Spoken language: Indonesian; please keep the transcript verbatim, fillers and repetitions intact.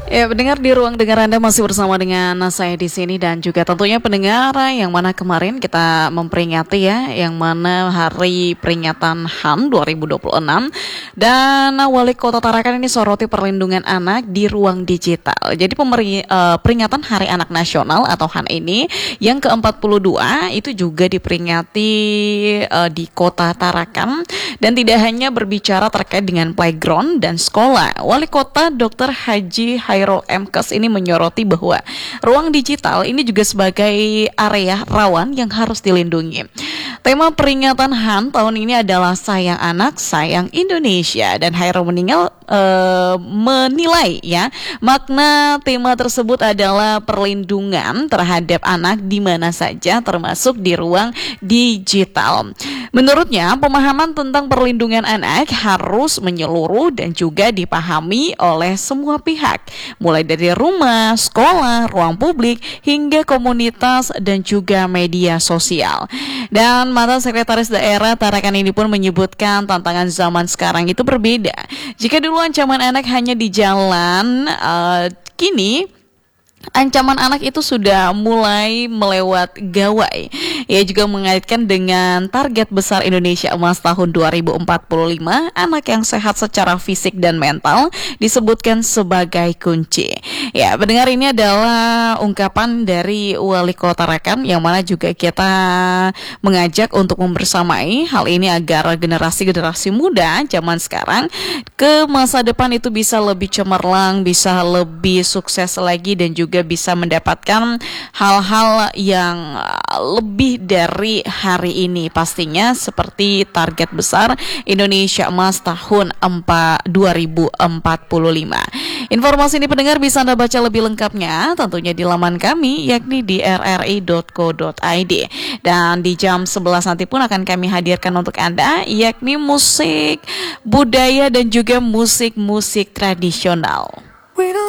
Ya, pendengar di ruang dengar Anda masih bersama dengan saya di sini dan juga tentunya pendengar yang mana kemarin kita memperingati ya, yang mana hari peringatan H A M dua ribu dua puluh enam dan Wali Kota Tarakan ini soroti perlindungan anak di ruang digital. Jadi pemeri, uh, peringatan Hari Anak Nasional atau H A M ini yang ke empat puluh dua itu juga diperingati uh, di Kota Tarakan dan tidak hanya berbicara terkait dengan playground dan sekolah. Wali Kota Doktor Haji Hairul M. Kes ini menyoroti bahwa ruang digital ini juga sebagai area rawan yang harus dilindungi. Tema peringatan H A M tahun ini adalah Sayang Anak, Sayang Indonesia, dan Hairul meninggal uh, menilai ya makna tema tersebut adalah perlindungan terhadap anak di mana saja termasuk di ruang digital. Menurutnya, pemahaman tentang perlindungan anak harus menyeluruh dan juga dipahami oleh semua pihak, mulai dari rumah, sekolah, ruang publik, hingga komunitas dan juga media sosial. Dan mantan Sekretaris Daerah Tarakan ini pun menyebutkan tantangan zaman sekarang itu berbeda. Jika dulu ancaman anak hanya di jalan, uh, kini ancaman anak itu sudah mulai melewat gawai. Ia juga mengaitkan dengan target besar Indonesia Emas tahun dua ribu empat puluh lima, anak yang sehat secara fisik dan mental disebutkan sebagai kunci. Ya, pendengar, ini adalah ungkapan dari Wali Kota Tarakan yang mana juga kita mengajak untuk membersamai hal ini agar generasi-generasi muda zaman sekarang ke masa depan itu bisa lebih cemerlang, bisa lebih sukses lagi dan juga juga bisa mendapatkan hal-hal yang lebih dari hari ini pastinya seperti target besar Indonesia Emas tahun dua ribu empat puluh lima. Informasi ini pendengar bisa Anda baca lebih lengkapnya tentunya di laman kami yakni di r r i dot co dot i d, dan di jam sebelas nanti pun akan kami hadirkan untuk Anda yakni musik budaya dan juga musik-musik tradisional.